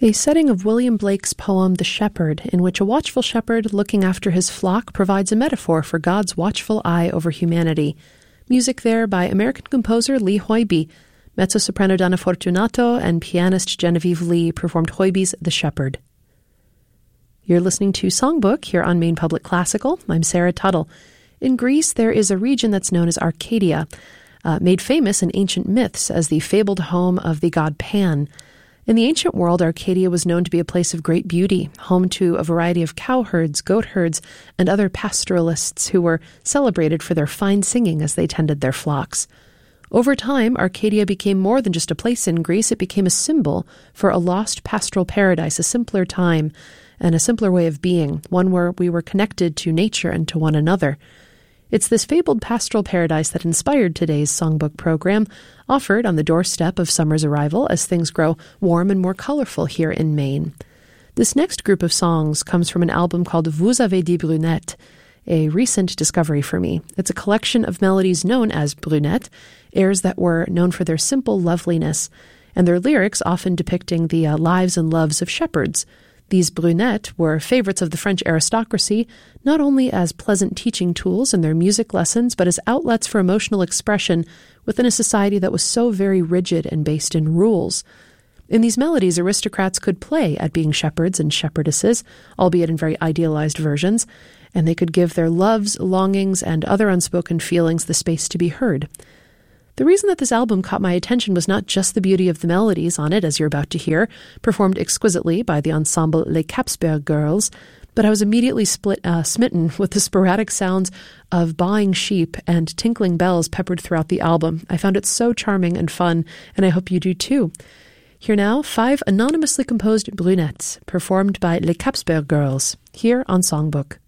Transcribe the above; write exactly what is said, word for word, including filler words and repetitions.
A setting of William Blake's poem The Shepherd, in which a watchful shepherd looking after his flock provides a metaphor for God's watchful eye over humanity. Music there by American composer Lee Hoiby. Mezzo-soprano Donna Fortunato and pianist Genevieve Lee performed Hoiby's The Shepherd. You're listening to Songbook here on Maine Public Classical. I'm Sarah Tuttle. In Greece, there is a region that's known as Arcadia, uh, made famous in ancient myths as the fabled home of the god Pan. In the ancient world, Arcadia was known to be a place of great beauty, home to a variety of cowherds, goatherds, and other pastoralists who were celebrated for their fine singing as they tended their flocks. Over time, Arcadia became more than just a place in Greece. It became a symbol for a lost pastoral paradise, a simpler time, and a simpler way of being, one where we were connected to nature and to one another. It's this fabled pastoral paradise that inspired today's Songbook program, offered on the doorstep of summer's arrival as things grow warm and more colorful here in Maine. This next group of songs comes from an album called Vous avez dit Brunette, a recent discovery for me. It's a collection of melodies known as brunette, airs that were known for their simple loveliness, and their lyrics often depicting the uh, lives and loves of shepherds. These brunettes were favorites of the French aristocracy, not only as pleasant teaching tools in their music lessons, but as outlets for emotional expression within a society that was so very rigid and based in rules. In these melodies, aristocrats could play at being shepherds and shepherdesses, albeit in very idealized versions, and they could give their loves, longings, and other unspoken feelings the space to be heard. The reason that this album caught my attention was not just the beauty of the melodies on it, as you're about to hear, performed exquisitely by the ensemble Les Capsberg Girls, but I was immediately split, uh, smitten with the sporadic sounds of baaing sheep and tinkling bells peppered throughout the album. I found it so charming and fun, and I hope you do too. Here now, five anonymously composed brunettes, performed by Les Capsberg Girls, here on Songbook.